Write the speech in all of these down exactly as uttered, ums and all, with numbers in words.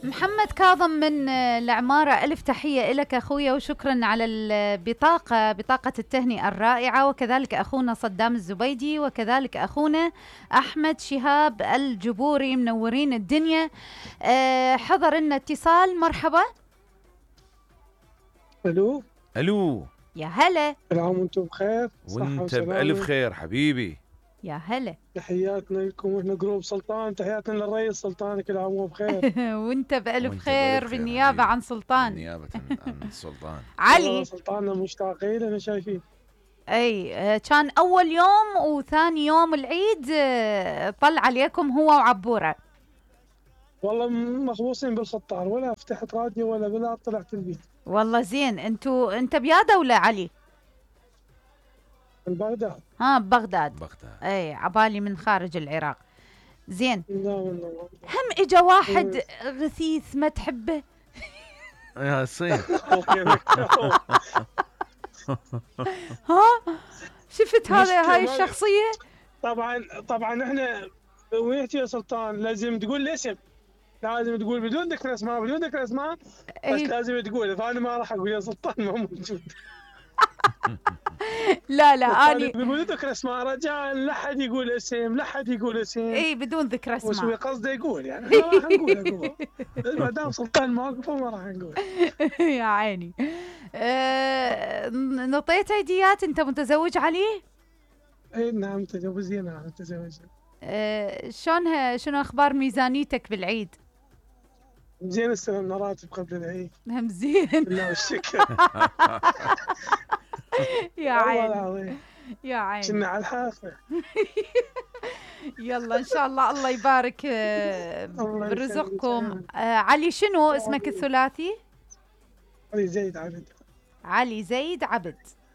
محمد كاظم من العمارة، ألف تحية لك أخويا وشكرا على البطاقة، بطاقة التهنئة الرائعة. وكذلك أخونا صدام الزبيدي، وكذلك أخونا أحمد شهاب الجبوري، منورين الدنيا. أه حضر لنا اتصال. مرحبا. الو الو، يا هلا. كل عام وانتم بخير، وانت بألف خير حبيبي. يا هلا. تحياتنا لكم، واحنا جروب سلطان، تحياتنا للرئيس سلطان، كل عام وهو بخير. وانت بألف وانت خير بألف خير بالنيابة حبيبي. عن سلطان. بالنيابة عن السلطان. علي سلطاننا مشتاقين لنا شايفين. اي آه، كان اول يوم وثاني يوم العيد آه، طل عليكم هو وعبوره. والله مخبوصين بالخطار، ولا فتحت راديو ولا بلا طلعت البيت. والله زين. انتو انت بيا دولة علي؟ من بغداد. ها ببغداد. بغداد. اي عبالي من خارج العراق. زين. لا والله. هم اجا واحد غثيث ما تحبه. يا صين. ها شفت هذا هاي الشخصية؟ طبعا طبعا احنا ويحكي يا سلطان لازم تقول الاسم، لازم تقول بدون ذكر اسماء، بدون ذكر اسماء بس أي. لازم تقول، فانا ما راح اقول يا سلطان ما موجود. لا لا اني بدون ذكر اسماء رجاء، لا حد يقول اسم، لا حد يقول اسم. اي بدون ذكر وش هو اسماء. قصده يقول يعني، ما راح نقول ما دام سلطان موقفه ما راح نقول. يا عيني. أه... نطيت ايديات. انت متزوج علي؟ اي نعم متزوجين. نعم متزوجين. أه... شلونها شنو اخبار ميزانيتك بالعيد؟ زين، استلمنا راتب قبل العيد. هم زين. بالله والشكر. يا والله عيني العظيم يا عيني. كنا على الحافه. يلا ان شاء الله الله يبارك آه، الله برزقكم. يسلمك. آه علي شنو اسمك الثلاثي؟ علي زيد عبد. علي زيد عبد.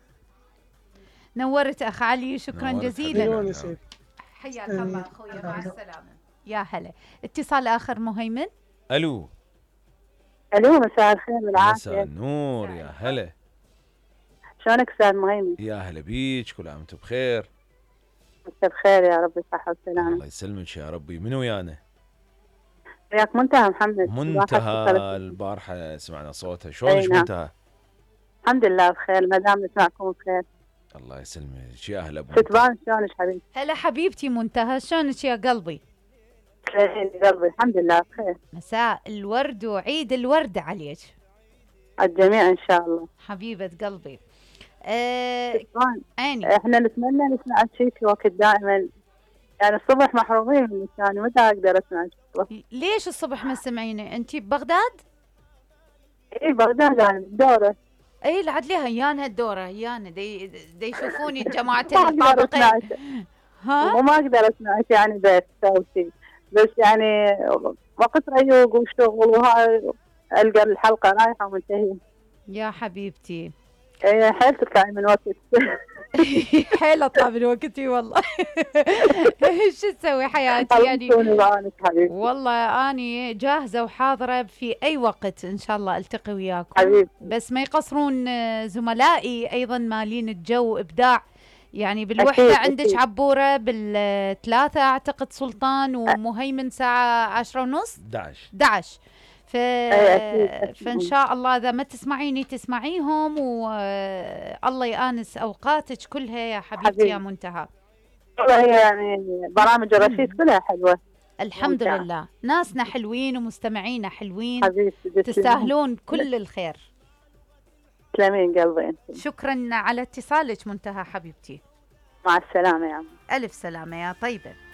نورت اخ علي، شكرا نورت جزيلا. حبيبي. عيوني سيف. حياك الله اخويا، مع السلامه. يا هلا. اتصال اخر. مهيمن. الو. الو مساء الخير مساء والعافيه. النور. يا هلا. شلونك استاذ مهيمن؟ يا هلا بيك، كل عام وانت بخير. انت بخير يا رب، صحه وسلامه. الله يسلمك يا ربي. من ويانا؟ وياك منتهى محمد. منتهى. البارحه سمعنا صوتها، شلونك أي نعم. منتهى؟ الحمد لله بخير، ما دام نسمعكم بخير. الله يسلمك. يا اهلا ابو ستبان شلونك حبيبي؟ هلا حبيبتي منتهى، شلونك يا قلبي؟ خير قلبي الحمد لله بخير. مساء الورد وعيد الورد عليك. الجميع ان شاء الله. حبيبه قلبي. آه ستبان عيني. احنا نتمنى نسمع شيك وقت دائما، يعني الصبح محرومين من الثاني، متى اقدر اسمع الصبح؟ ليش الصبح ما سمعيني؟ انتي ببغداد؟ اي بغداد يعني دوره. اي لعد ليها ايانا الدوره ايانا دي, دي يشوفوني جماعه ما اقدر اسمع الطابقين. ها وما اقدر اسمعك يعني بس او شيء، بس يعني وقت ريوق وشغل وهاي القى الحلقه رايحه ومنتهيه. يا حبيبتي. ايه حيل تطلعي من وقت. حيل اطلع من وقتي والله. شو تسوي حياتي يعني؟ والله اني جاهزه وحاضره في اي وقت ان شاء الله التقي وياكم حبيبتي. بس ما يقصرون زملائي ايضا مالين الجو ابداع يعني. بالوحده أكيد عندك أكيد. عبوره، بالثلاثه اعتقد سلطان ومهيمن ساعه عشرة ونص احد عشر احد عشر. ف... أكيد أكيد. فإن شاء الله إذا ما تسمعيني تسمعيهم، والله يآنس أوقاتك كلها يا حبيبتي حبيبي. يا منتهى. والله هي يعني برامج الرشيد كلها حلوة الحمد ممتع. لله، ناسنا حلوين ومستمعينا حلوين، حبيبتي. تستاهلون كل الخير. تسلمين قلبي انت. شكرا على اتصالك منتهى حبيبتي. مع السلامة يا عم. ألف سلامة يا طيبة.